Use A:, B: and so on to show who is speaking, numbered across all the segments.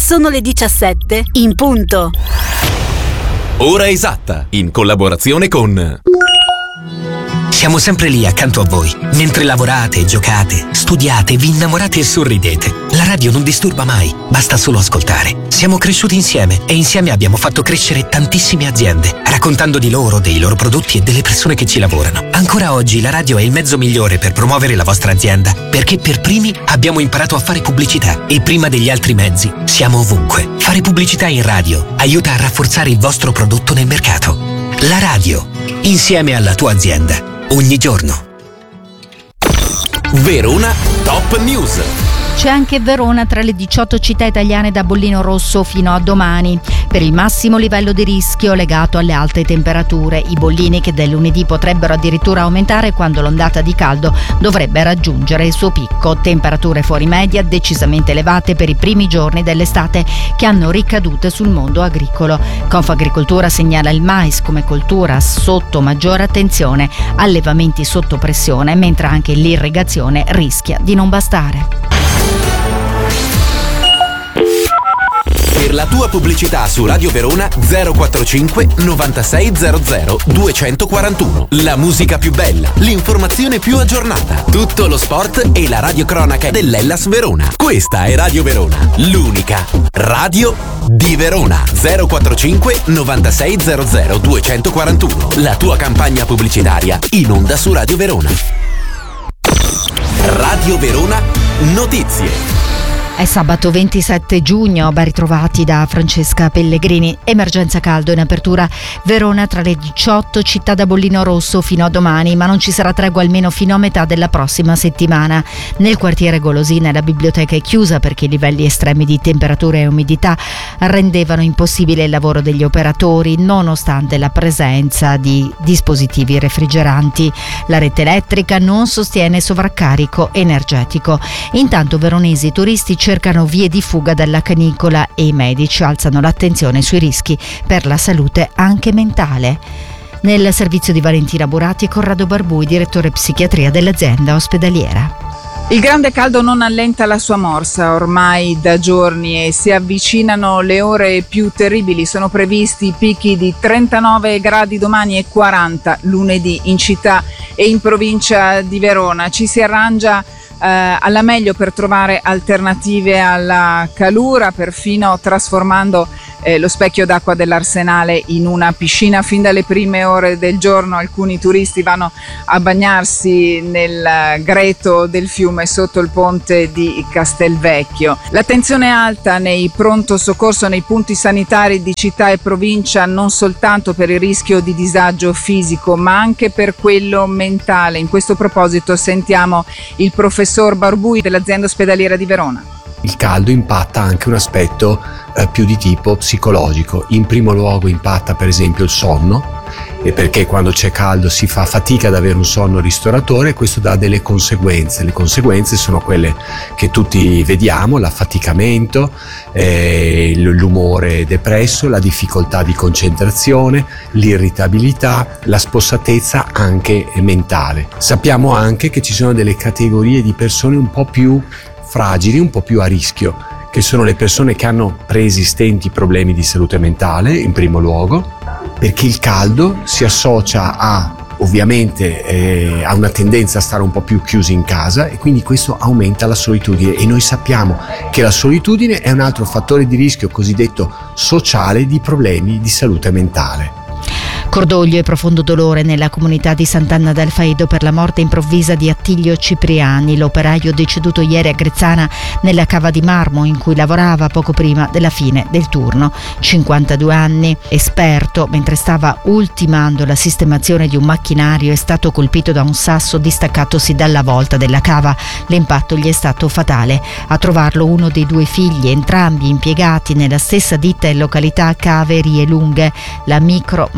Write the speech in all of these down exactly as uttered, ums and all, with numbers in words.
A: Sono le diciassette in punto.
B: Ora esatta, in collaborazione con...
C: Siamo sempre lì accanto a voi, mentre lavorate, giocate, studiate, vi innamorate e sorridete. La radio non disturba mai, basta solo ascoltare. Siamo cresciuti insieme e insieme abbiamo fatto crescere tantissime aziende, raccontando di loro, dei loro prodotti e delle persone che ci lavorano. Ancora oggi la radio è il mezzo migliore per promuovere la vostra azienda, perché per primi abbiamo imparato a fare pubblicità e prima degli altri mezzi siamo ovunque. Fare pubblicità in radio aiuta a rafforzare il vostro prodotto nel mercato. La radio, insieme alla tua azienda. Ogni giorno.
B: Verona Top News.
D: C'è anche Verona tra le diciotto città italiane da bollino rosso fino a domani, per il massimo livello di rischio legato alle alte temperature. I bollini che del lunedì potrebbero addirittura aumentare quando l'ondata di caldo dovrebbe raggiungere il suo picco. Temperature fuori media decisamente elevate per i primi giorni dell'estate che hanno ricadute sul mondo agricolo. Confagricoltura segnala il mais come coltura sotto maggiore attenzione, allevamenti sotto pressione, mentre anche l'irrigazione rischia di non bastare.
B: Per la tua pubblicità su Radio Verona zero quarantacinque novantasei zero zero duecentoquarantuno. La musica più bella, l'informazione più aggiornata, tutto lo sport e la radiocronaca dell'Hellas Verona. Questa è Radio Verona, l'unica radio di Verona. zero quarantacinque novantasei zero zero duecentoquarantuno. La tua campagna pubblicitaria in onda su Radio Verona. Radio Verona Notizie.
D: È sabato ventisette giugno, ben ritrovati da Francesca Pellegrini. Emergenza caldo in apertura Verona tra le diciotto città da bollino rosso fino a domani, ma non ci sarà tregua almeno fino a metà della prossima settimana. Nel quartiere Golosina la biblioteca è chiusa perché i livelli estremi di temperatura e umidità rendevano impossibile il lavoro degli operatori, nonostante la presenza di dispositivi refrigeranti. La rete elettrica non sostiene sovraccarico energetico. Intanto veronesi turisti cercano vie di fuga dalla canicola e i medici alzano l'attenzione sui rischi per la salute anche mentale. Nel servizio di Valentina Burati e Corrado Barbui, direttore psichiatria dell'azienda ospedaliera.
E: Il grande caldo non allenta la sua morsa ormai da giorni e si avvicinano le ore più terribili. Sono previsti picchi di trentanove gradi domani e quaranta lunedì in città e in provincia di Verona. Ci si arrangia eh, alla meglio per trovare alternative alla calura, perfino trasformando eh, lo specchio d'acqua dell'Arsenale in una piscina. Fin dalle prime ore del giorno alcuni turisti vanno a bagnarsi nel greto del fiume sotto il ponte di Castelvecchio. L'attenzione è alta nei pronto soccorso, nei punti sanitari di città e provincia, non soltanto per il rischio di disagio fisico ma anche per quello mentale. In questo proposito sentiamo il professor Barbui dell'azienda ospedaliera di Verona.
F: Il caldo impatta anche un aspetto eh, più di tipo psicologico. In primo luogo impatta per esempio il sonno, e perché quando c'è caldo si fa fatica ad avere un sonno ristoratore e questo dà delle conseguenze. Le conseguenze sono quelle che tutti vediamo: l'affaticamento, eh, l'umore depresso, la difficoltà di concentrazione, l'irritabilità, la spossatezza anche mentale. Sappiamo anche che ci sono delle categorie di persone un po' più fragili, un po' più a rischio, che sono le persone che hanno preesistenti problemi di salute mentale in primo luogo, perché il caldo si associa a ovviamente eh, a una tendenza a stare un po' più chiusi in casa e quindi questo aumenta la solitudine, e noi sappiamo che la solitudine è un altro fattore di rischio cosiddetto sociale di problemi di salute mentale.
D: Cordoglio e profondo dolore nella comunità di Sant'Anna del Faido per la morte improvvisa di Attilio Cipriani, l'operaio deceduto ieri a Grezzana nella cava di marmo in cui lavorava poco prima della fine del turno. cinquantadue anni, esperto, mentre stava ultimando la sistemazione di un macchinario è stato colpito da un sasso distaccatosi dalla volta della cava. L'impatto gli è stato fatale. A trovarlo uno dei due figli, entrambi impiegati nella stessa ditta in località Cave Rie Lunghe, la Micro Marmo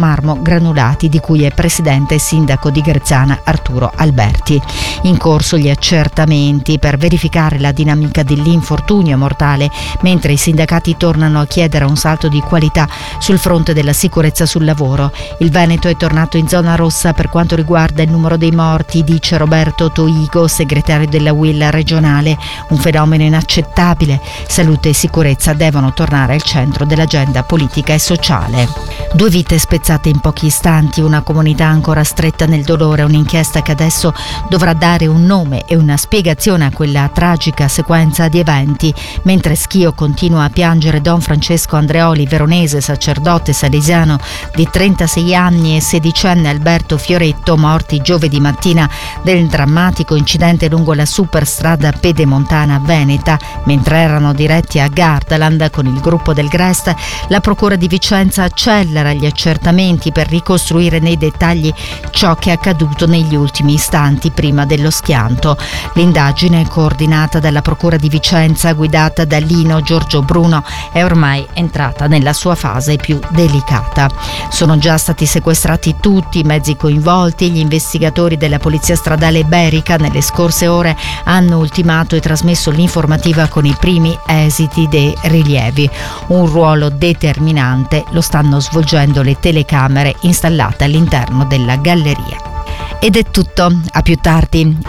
D: granulati, di cui è presidente e sindaco di Grezzana Arturo Alberti. In corso gli accertamenti per verificare la dinamica dell'infortunio mortale, mentre i sindacati tornano a chiedere un salto di qualità sul fronte della sicurezza sul lavoro. Il Veneto è tornato in zona rossa per quanto riguarda il numero dei morti, dice Roberto Toigo, segretario della U I L regionale. Un fenomeno inaccettabile. Salute e sicurezza devono tornare al centro dell'agenda politica e sociale. Due vite spezzate in pochi istanti, una comunità ancora stretta nel dolore, un'inchiesta che adesso dovrà dare un nome e una spiegazione a quella tragica sequenza di eventi. Mentre Schio continua a piangere Don Francesco Andreoli, veronese, sacerdote salesiano di trentasei anni, e sedicenne Alberto Fioretto, morti giovedì mattina del drammatico incidente lungo la superstrada pedemontana veneta mentre erano diretti a Gardaland con il gruppo del Grest, la procura di Vicenza accelera gli accertamenti per ricostruire nei dettagli ciò che è accaduto negli ultimi istanti prima dello schianto. L'indagine, coordinata dalla procura di Vicenza guidata da Lino Giorgio Bruno, è ormai entrata nella sua fase più delicata. Sono già stati sequestrati tutti i mezzi coinvolti. Gli investigatori della Polizia Stradale Iberica nelle scorse ore hanno ultimato e trasmesso l'informativa con i primi esiti dei rilievi. Un ruolo determinante lo stanno svolgendo le telecamere installate all'interno della galleria. Ed è tutto, a più tardi.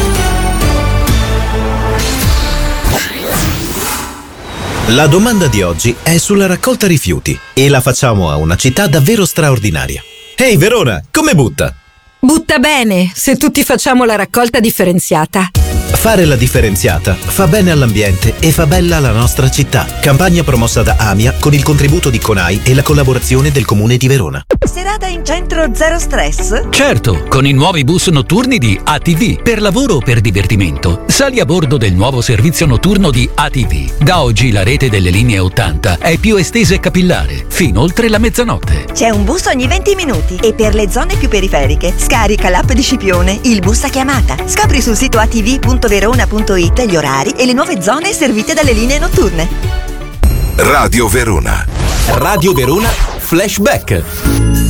G: La domanda di oggi è sulla raccolta rifiuti e la facciamo a una città davvero straordinaria. Ehi Verona, come butta?
H: Butta bene, se tutti facciamo la raccolta differenziata.
G: Fare la differenziata fa bene all'ambiente e fa bella la nostra città. Campagna promossa da AMIA con il contributo di CONAI e la collaborazione del Comune di Verona.
I: Serata in centro zero stress?
J: Certo, con i nuovi bus notturni di A T V. Per lavoro o per divertimento, sali a bordo del nuovo servizio notturno di A T V. Da oggi la rete delle linee ottanta è più estesa e capillare, fino oltre la mezzanotte.
I: C'è un bus ogni venti minuti e per le zone più periferiche scarica l'app di Scipione, il bus a chiamata. Scopri sul sito a t v punto verona punto i t gli orari e le nuove zone servite dalle linee notturne.
B: Radio Verona. Radio Verona Flashback.